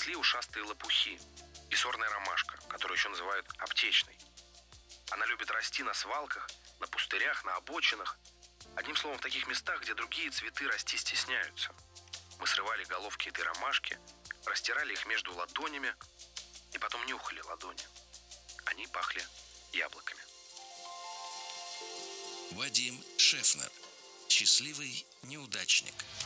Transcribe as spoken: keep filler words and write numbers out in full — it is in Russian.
росли ушастые лопухи и сорная ромашка, которую еще называют аптечной. Она любит расти на свалках, на пустырях, на обочинах. Одним словом, в таких местах, где другие цветы расти стесняются. Мы срывали головки этой ромашки, растирали их между ладонями и потом нюхали ладони. Они пахли яблоками. Вадим Шефнер. Счастливый неудачник.